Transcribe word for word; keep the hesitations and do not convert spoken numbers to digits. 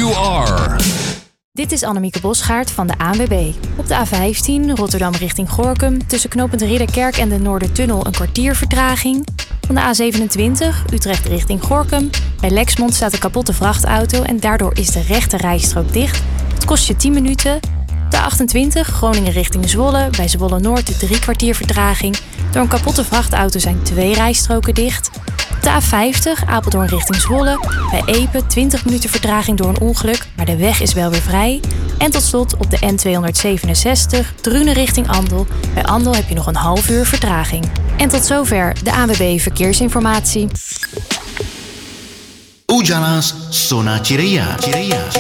you are. Dit is Annemieke Bosgaard van de A N W B. Op de A vijftien Rotterdam richting Gorinchem tussen knooppunt Ridderkerk en de Noordertunnel een kwartier vertraging. Van de A zevenentwintig Utrecht richting Gorinchem. Bij Lexmond staat een kapotte vrachtauto en daardoor is de rechte rijstrook dicht. Het kost je tien minuten. De achtentwintig Groningen richting Zwolle. Bij Zwolle Noord drie kwartier vertraging. Door een kapotte vrachtauto zijn twee rijstroken dicht. De A vijftig Apeldoorn richting Zwolle. Bij Epe twintig minuten vertraging door een ongeluk, maar de weg is wel weer vrij. En tot slot op de N tweehonderdzevenenzestig Drunen richting Andel. Bij Andel heb je nog een half uur vertraging. En tot zover de A N W B Verkeersinformatie. Ujalas Sona Cireia.